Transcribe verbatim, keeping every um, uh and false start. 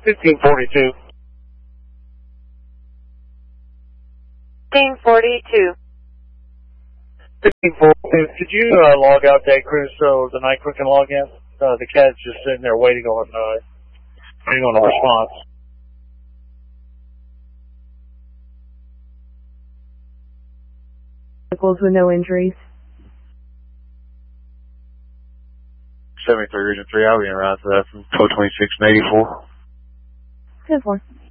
fifteen forty-two. fifteen forty-two. fifteen forty-two. Could you uh, log out that crew so the night crew can log in? Uh, the cat's just sitting there waiting on, uh, waiting on a response. Vehicles with no injuries. seventy-three Region three, I'll be in route to that from twelve twenty-six and eighty-four. ten four.